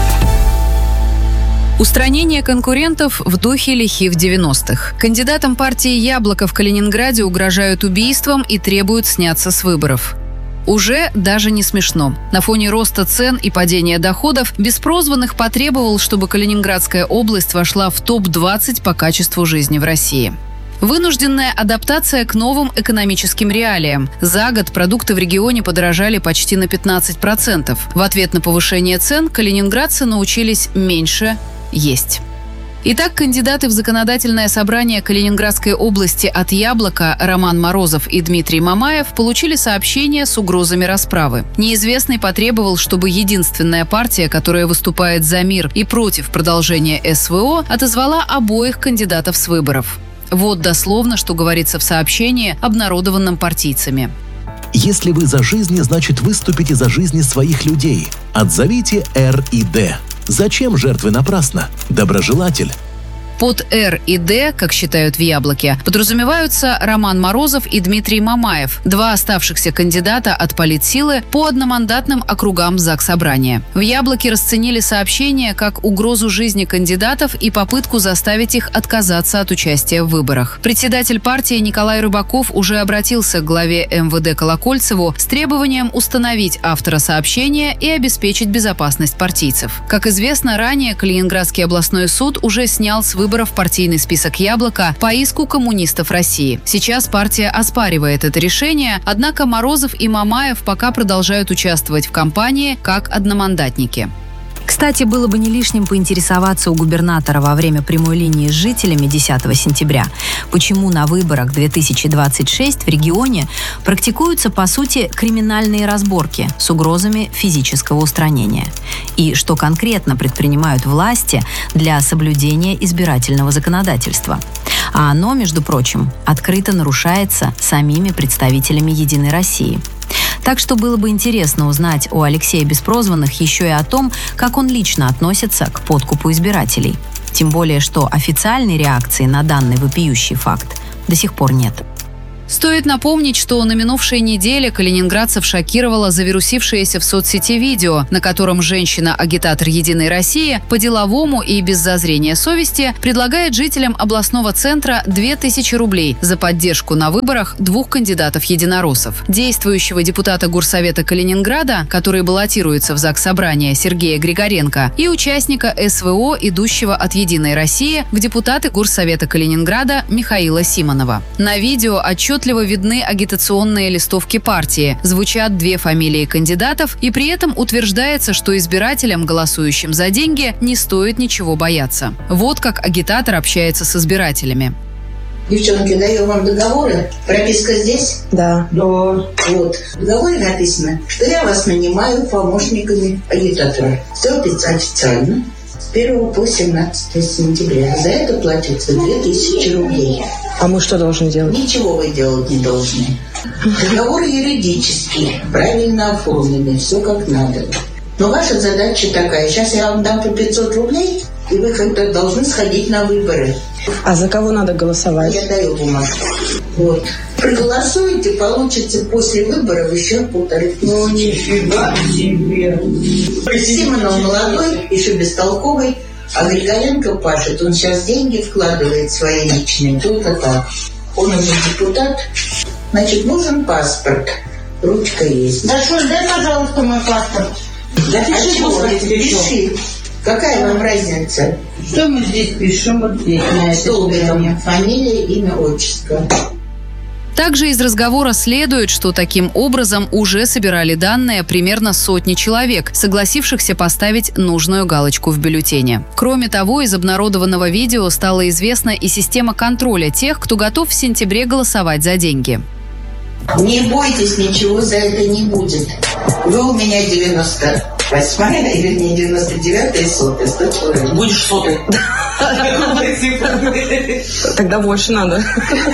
Устранение конкурентов в духе лихих девяностых. Кандидатам партии «Яблоко» в Калининграде угрожают убийством и требуют сняться с выборов. Уже даже не смешно. На фоне роста цен и падения доходов Беспрозванных потребовал, чтобы Калининградская область вошла в топ двадцать по качеству жизни в России. Вынужденная адаптация к новым экономическим реалиям. За год продукты в регионе подорожали почти на пятнадцать процентов. В ответ на повышение цен калининградцы научились меньше есть. Итак, кандидаты в законодательное собрание Калининградской области от «Яблока» Роман Морозов и Дмитрий Мамаев получили сообщение с угрозами расправы. Неизвестный потребовал, чтобы единственная партия, которая выступает за мир и против продолжения СВО, отозвала обоих кандидатов с выборов. Вот дословно, что говорится в сообщении, обнародованном партийцами. Если вы за жизнь, значит выступите за жизни своих людей. Отзовите Р и Д. Зачем жертвы напрасно? Доброжелатель. Под «Р» и «Д», как считают в «Яблоке», подразумеваются Роман Морозов и Дмитрий Мамаев, два оставшихся кандидата от политсилы по одномандатным округам Заксобрания. В «Яблоке» расценили сообщение как угрозу жизни кандидатов и попытку заставить их отказаться от участия в выборах. Председатель партии Николай Рыбаков уже обратился к главе эм вэ дэ Колокольцеву с требованием установить автора сообщения и обеспечить безопасность партийцев. Как известно, ранее Калининградский областной суд уже снял с выборов партийный список «Яблоко» по иску коммунистов России. Сейчас партия оспаривает это решение, однако Морозов и Мамаев пока продолжают участвовать в кампании как одномандатники. Кстати, было бы не лишним поинтересоваться у губернатора во время прямой линии с жителями десятого сентября, почему на выборах две тысячи двадцать шесть в регионе практикуются, по сути, криминальные разборки с угрозами физического устранения. И что конкретно предпринимают власти для соблюдения избирательного законодательства. А оно, между прочим, открыто нарушается самими представителями «Единой России». Так что было бы интересно узнать у Алексея Беспрозванных еще и о том, как он лично относится к подкупу избирателей. Тем более, что официальной реакции на данный вопиющий факт до сих пор нет. Стоит напомнить, что на минувшей неделе калининградцев шокировало завирусившееся в соцсети видео, на котором женщина-агитатор «Единой России» по-деловому и без зазрения совести предлагает жителям областного центра две тысячи рублей за поддержку на выборах двух кандидатов-единороссов. Действующего депутата Горсовета Калининграда, который баллотируется в Заксобрание, Сергея Григоренко, и участника эс вэ о, идущего от «Единой России» в депутаты Горсовета Калининграда Михаила Симонова. На видео отчет отчетливо видны агитационные листовки партии, звучат две фамилии кандидатов, и при этом утверждается, что избирателям, голосующим за деньги, не стоит ничего бояться. Вот как агитатор общается с избирателями. Девчонки, даю вам договоры. Прописка здесь? Да. Да. Вот. В договоре написано, что я вас нанимаю помощниками агитатора. Все официально. С первого по семнадцатое сентября. За это платится две тысячи рублей. А мы что должны делать? Ничего вы делать не должны. Договор юридический, правильно оформленный, все как надо. Но ваша задача такая. Сейчас я вам дам по пятьсот рублей, и вы как-то должны сходить на выборы. А за кого надо голосовать? Я даю бумажку. Вот. Проголосуете, получится после выборов еще полторы тысячи. Ну, нифига себе. Симонов молодой, еще бестолковый, а Григоренко пашет. Он сейчас деньги вкладывает свои личные, только так. Он уже депутат. Значит, нужен паспорт. Ручка есть. Да что, дай, пожалуйста, мой паспорт. Да а чего здесь пиши? Какая вам разница? Что мы здесь пишем? Вот здесь. Столбиком. Фамилия, имя, отчество. Также из разговора следует, что таким образом уже собирали данные примерно сотни человек, согласившихся поставить нужную галочку в бюллетене. Кроме того, из обнародованного видео стала известна и система контроля тех, кто готов в сентябре голосовать за деньги. Не бойтесь, ничего за это не будет. Вы у меня девяносто восьмая или не девяносто девятая, сотая, сто человек. Будешь сотой. Тогда больше надо.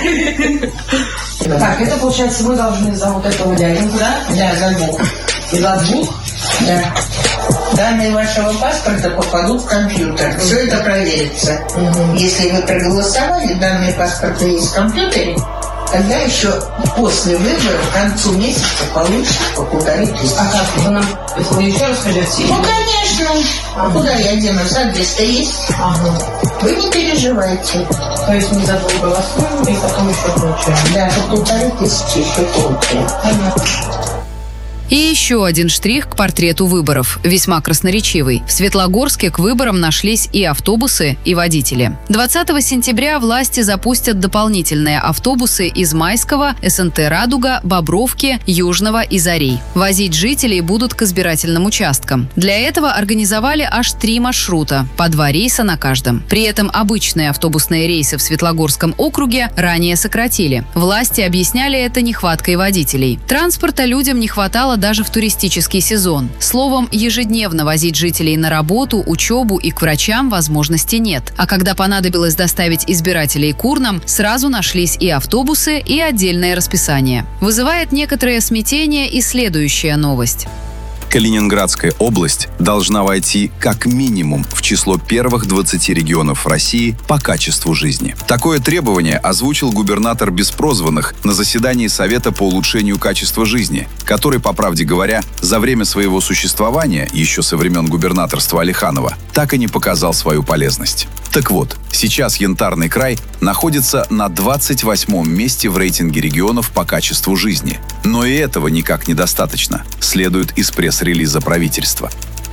Так, это получается, вы должны за вот этого дяденьку, да? Да, за двух. И за двух? Да. Данные вашего паспорта попадут в компьютер. Все это проверится. Угу. Если вы проголосовали, данные паспорта есть в компьютере, тогда еще после выборов к концу месяца получите по полторы тысячи. А как? Вы нам вы еще расскажете? Ну, конечно. А куда я денусь? Адрес-то есть. Ага. Вы не переживайте. То есть мы за двух голосуем и потом еще получаем? Да, по полторы тысячи еще получаем. Понятно. И еще один штрих к портрету выборов, весьма красноречивый. В Светлогорске к выборам нашлись и автобусы, и водители. двадцатого сентября власти запустят дополнительные автобусы из Майского, эс эн тэ «Радуга», Бобровки, Южного и Зарей. Возить жителей будут к избирательным участкам. Для этого организовали аж три маршрута, по два рейса на каждом. При этом обычные автобусные рейсы в Светлогорском округе ранее сократили. Власти объясняли это нехваткой водителей. Транспорта людям не хватало даже в туристический сезон. Словом, ежедневно возить жителей на работу, учебу и к врачам возможности нет. А когда понадобилось доставить избирателей к урнам, сразу нашлись и автобусы, и отдельное расписание. Вызывает некоторое смятение и следующая новость. Калининградская область должна войти как минимум в число первых двадцати регионов России по качеству жизни. Такое требование озвучил губернатор Беспрозванных на заседании Совета по улучшению качества жизни, который, по правде говоря, за время своего существования, еще со времен губернаторства Алиханова, так и не показал свою полезность. Так вот, сейчас Янтарный край находится на двадцать восьмом месте в рейтинге регионов по качеству жизни. Но и этого никак недостаточно, следует из пресс-релиза правительства.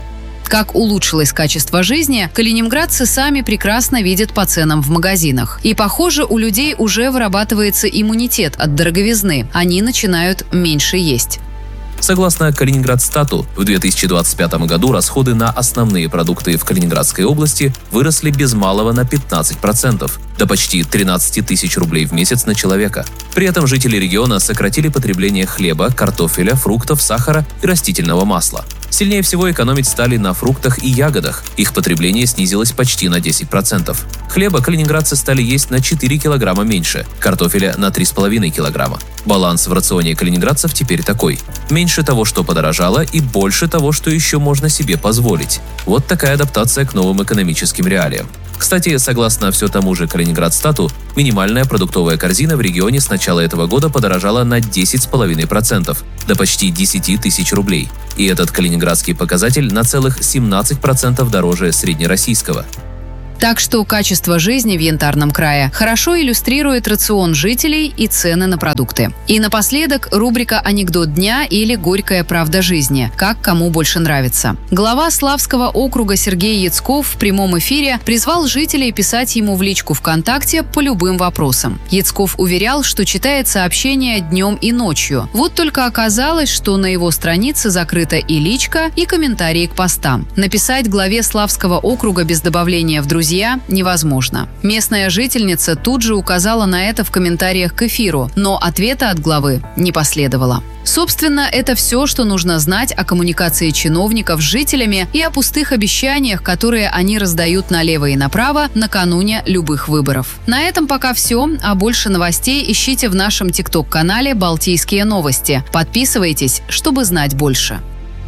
Как улучшилось качество жизни, калининградцы сами прекрасно видят по ценам в магазинах. И, похоже, у людей уже вырабатывается иммунитет от дороговизны. Они начинают меньше есть. Согласно Калининградстату, в две тысячи двадцать пятом году расходы на основные продукты в Калининградской области выросли без малого на пятнадцать процентов, до почти тринадцать тысяч рублей в месяц на человека. При этом жители региона сократили потребление хлеба, картофеля, фруктов, сахара и растительного масла. Сильнее всего экономить стали на фруктах и ягодах. Их потребление снизилось почти на десять процентов. Хлеба калининградцы стали есть на четыре килограмма меньше, картофеля на три с половиной килограмма. Баланс в рационе калининградцев теперь такой: меньше того, что подорожало, и больше того, что еще можно себе позволить. Вот такая адаптация к новым экономическим реалиям. Кстати, согласно все тому же Калининградстату, минимальная продуктовая корзина в регионе с начала этого года подорожала на десять с половиной процентов, до почти десять тысяч рублей. И этот калининградский показатель на целых семнадцать процентов дороже среднероссийского. Так что качество жизни в Янтарном крае хорошо иллюстрирует рацион жителей и цены на продукты. И напоследок рубрика «Анекдот дня» или «Горькая правда жизни», как кому больше нравится. Глава Славского округа Сергей Яцков в прямом эфире призвал жителей писать ему в личку ВКонтакте по любым вопросам. Яцков уверял, что читает сообщения днем и ночью. Вот только оказалось, что на его странице закрыта и личка, и комментарии к постам. Написать главе Славского округа без добавления в друзья невозможно. Местная жительница тут же указала на это в комментариях к эфиру, но ответа от главы не последовало. Собственно, это все, что нужно знать о коммуникации чиновников с жителями и о пустых обещаниях, которые они раздают налево и направо накануне любых выборов. На этом пока все, а больше новостей ищите в нашем тикток-канале «Балтийские новости». Подписывайтесь, чтобы знать больше.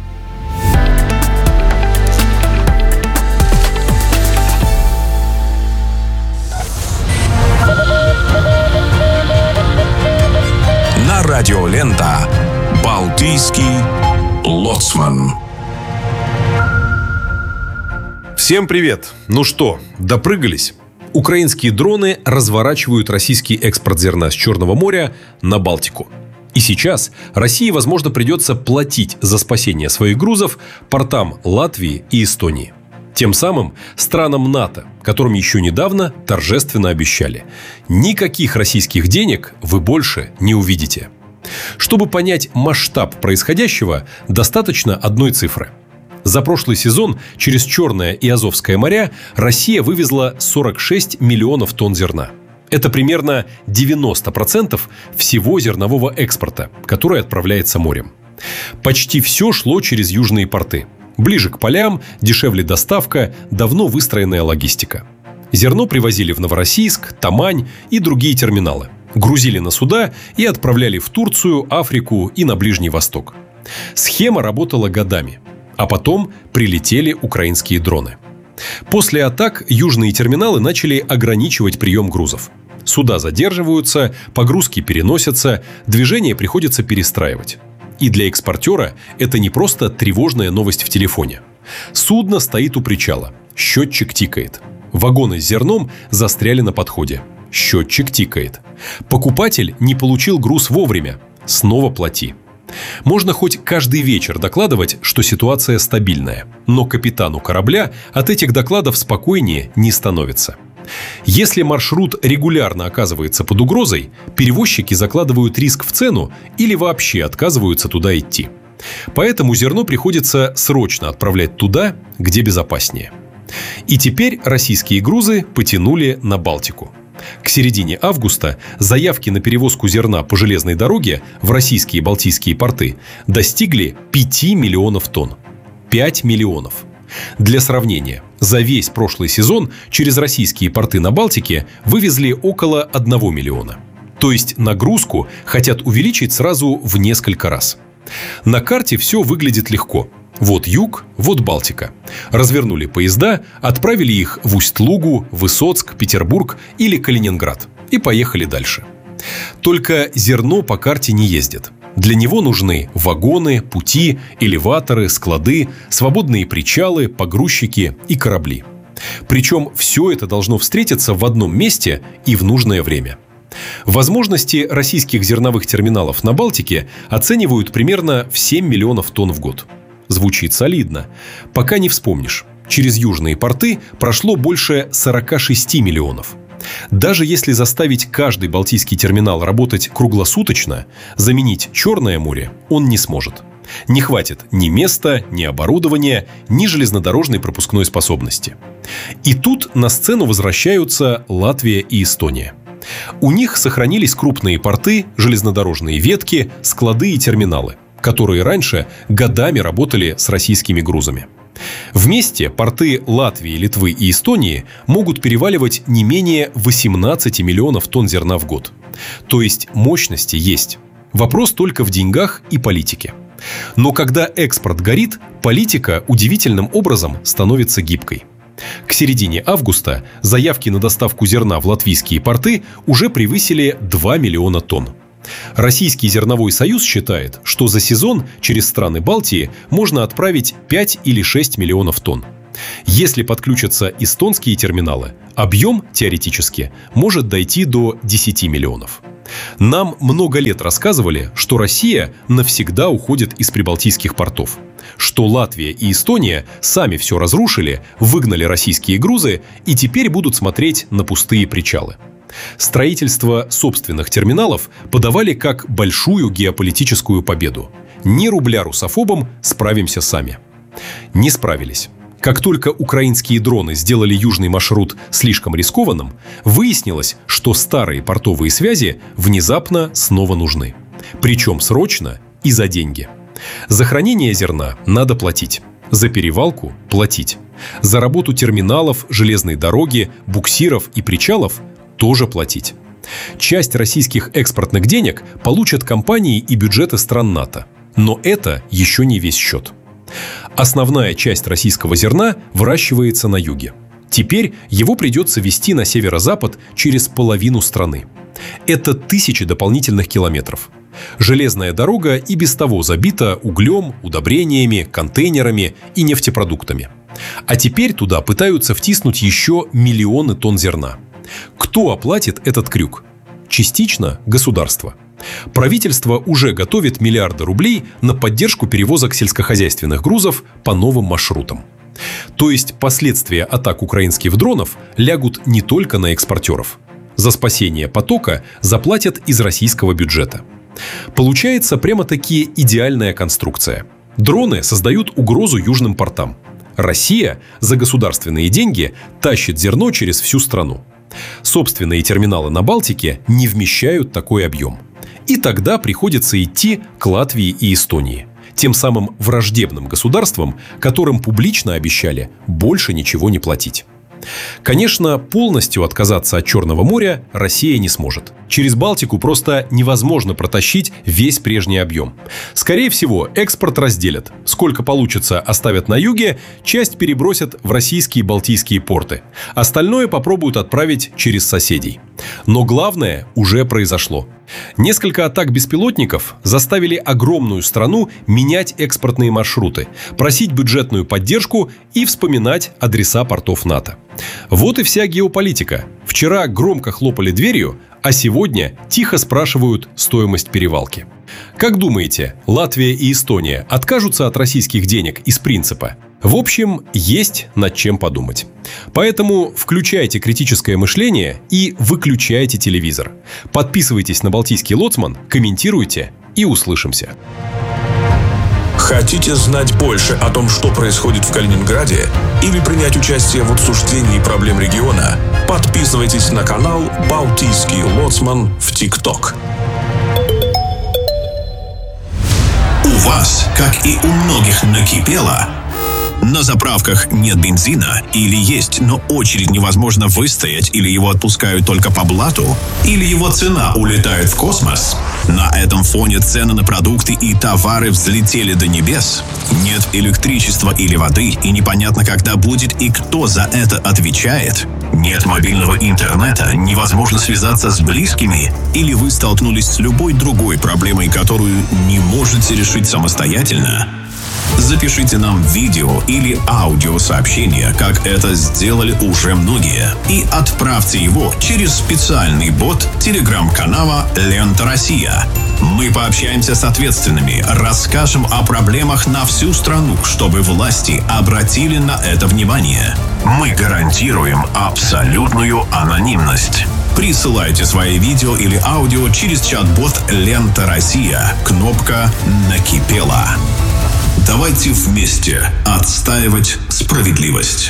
Радиолента «Балтийский лоцман». Всем привет! Ну что, допрыгались? Украинские дроны разворачивают российский экспорт зерна с Черного моря на Балтику. И сейчас России, возможно, придется платить за спасение своих грузов портам Латвии и Эстонии. Тем самым странам НАТО, которым еще недавно торжественно обещали: никаких российских денег вы больше не увидите. Чтобы понять масштаб происходящего, достаточно одной цифры. За прошлый сезон через Черное и Азовское моря Россия вывезла сорок шесть миллионов тонн зерна. Это примерно девяносто процентов всего зернового экспорта, который отправляется морем. Почти все шло через южные порты. Ближе к полям, дешевле доставка, давно выстроенная логистика. Зерно привозили в Новороссийск, Тамань и другие терминалы. Грузили на суда и отправляли в Турцию, Африку и на Ближний Восток. Схема работала годами. А потом прилетели украинские дроны. После атак южные терминалы начали ограничивать прием грузов. Суда задерживаются, погрузки переносятся, движение приходится перестраивать. И для экспортера это не просто тревожная новость в телефоне. Судно стоит у причала, счетчик тикает. Вагоны с зерном застряли на подходе. Счетчик тикает. Покупатель не получил груз вовремя. Снова плати. Можно хоть каждый вечер докладывать, что ситуация стабильная, но капитану корабля от этих докладов спокойнее не становится. Если маршрут регулярно оказывается под угрозой, перевозчики закладывают риск в цену или вообще отказываются туда идти. Поэтому зерно приходится срочно отправлять туда, где безопаснее. И теперь российские грузы потянули на Балтику. К середине августа заявки на перевозку зерна по железной дороге в российские балтийские порты достигли пяти миллионов тонн. пять миллионов. Для сравнения, за весь прошлый сезон через российские порты на Балтике вывезли около одного миллиона. То есть нагрузку хотят увеличить сразу в несколько раз. На карте все выглядит легко. Вот юг, вот Балтика. Развернули поезда, отправили их в Усть-Лугу, Высоцк, Петербург или Калининград. И поехали дальше. Только зерно по карте не ездит. Для него нужны вагоны, пути, элеваторы, склады, свободные причалы, погрузчики и корабли. Причем все это должно встретиться в одном месте и в нужное время. Возможности российских зерновых терминалов на Балтике оценивают примерно в семь миллионов тонн в год. Звучит солидно. Пока не вспомнишь. Через южные порты прошло больше сорок шесть миллионов. Даже если заставить каждый балтийский терминал работать круглосуточно, заменить Черное море он не сможет. Не хватит ни места, ни оборудования, ни железнодорожной пропускной способности. И тут на сцену возвращаются Латвия и Эстония. У них сохранились крупные порты, железнодорожные ветки, склады и терминалы, которые раньше годами работали с российскими грузами. Вместе порты Латвии, Литвы и Эстонии могут переваливать не менее восемнадцать миллионов тонн зерна в год. То есть мощности есть. Вопрос только в деньгах и политике. Но когда экспорт горит, политика удивительным образом становится гибкой. К середине августа заявки на доставку зерна в латвийские порты уже превысили два миллиона тонн. Российский зерновой союз считает, что за сезон через страны Балтии можно отправить пять или шесть миллионов тонн. Если подключатся эстонские терминалы, объем, теоретически, может дойти до десяти миллионов. Нам много лет рассказывали, что Россия навсегда уходит из прибалтийских портов, что Латвия и Эстония сами все разрушили, выгнали российские грузы и теперь будут смотреть на пустые причалы. Строительство собственных терминалов подавали как большую геополитическую победу. Ни рубля русофобам, справимся сами. Не справились. Как только украинские дроны сделали южный маршрут слишком рискованным, выяснилось, что старые портовые связи внезапно снова нужны. Причем срочно и за деньги. За хранение зерна надо платить. За перевалку – платить. За работу терминалов, железной дороги, буксиров и причалов – тоже платить. Часть российских экспортных денег получат компании и бюджеты стран НАТО. Но это еще не весь счет. Основная часть российского зерна выращивается на юге. Теперь его придется везти на северо-запад через половину страны. Это тысячи дополнительных километров. Железная дорога и без того забита углем, удобрениями, контейнерами и нефтепродуктами. А теперь туда пытаются втиснуть еще миллионы тонн зерна. Кто оплатит этот крюк? Частично государство. Правительство уже готовит миллиарды рублей на поддержку перевозок сельскохозяйственных грузов по новым маршрутам. То есть последствия атак украинских дронов лягут не только на экспортеров. За спасение потока заплатят из российского бюджета. Получается прямо-таки идеальная конструкция. Дроны создают угрозу южным портам. Россия за государственные деньги тащит зерно через всю страну. Собственные терминалы на Балтике не вмещают такой объем. И тогда приходится идти к Латвии и Эстонии, тем самым враждебным государствам, которым публично обещали больше ничего не платить. Конечно, полностью отказаться от Черного моря Россия не сможет. Через Балтику просто невозможно протащить весь прежний объем. Скорее всего, экспорт разделят. Сколько получится, оставят на юге, часть перебросят в российские балтийские порты. Остальное попробуют отправить через соседей. Но главное уже произошло. Несколько атак беспилотников заставили огромную страну менять экспортные маршруты, просить бюджетную поддержку и вспоминать адреса портов НАТО. Вот и вся геополитика. Вчера громко хлопали дверью, а сегодня тихо спрашивают стоимость перевалки. Как думаете, Латвия и Эстония откажутся от российских денег из принципа? В общем, есть над чем подумать. Поэтому включайте критическое мышление и выключайте телевизор. Подписывайтесь на Балтийский Лоцман, комментируйте и услышимся. Хотите знать больше о том, что происходит в Калининграде, или принять участие в обсуждении проблем региона? Подписывайтесь на канал Балтийский Лоцман в ТикТок. У вас, как и у многих, накипело, На заправках нет бензина, или есть, но очередь невозможно выстоять, или его отпускают только по блату, или его цена улетает в космос. На этом фоне цены на продукты и товары взлетели до небес. Нет электричества или воды, и непонятно, когда будет и кто за это отвечает. Нет мобильного интернета, невозможно связаться с близкими, или вы столкнулись с любой другой проблемой, которую не можете решить самостоятельно. Запишите нам видео или аудиосообщение, как это сделали уже многие, и отправьте его через специальный бот телеграм-канала «Лента Россия». Мы пообщаемся с ответственными, расскажем о проблемах на всю страну, чтобы власти обратили на это внимание. Мы гарантируем абсолютную анонимность. Присылайте свои видео или аудио через чат-бот «Лента Россия». Кнопка «Накипело». Давайте вместе отстаивать справедливость.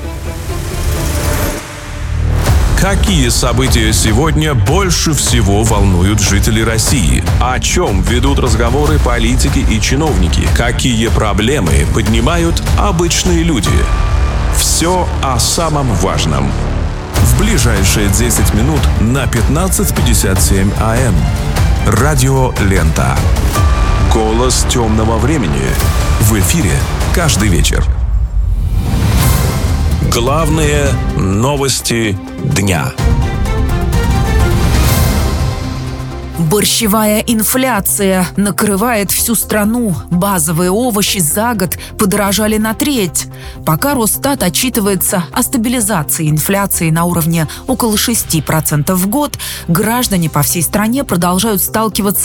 Какие события сегодня больше всего волнуют жителей России? О чем ведут разговоры политики и чиновники? Какие проблемы поднимают обычные люди? Все о самом важном. В ближайшие десять минут на пятнадцать пятьдесят семь а эм. Радио «Лента». Голос темного времени. В эфире каждый вечер. Главные новости дня. Борщевая инфляция накрывает всю страну. Базовые овощи за год подорожали на треть. Пока Росстат отчитывается о стабилизации инфляции на уровне около шести процентов в год, граждане по всей стране продолжают сталкиваться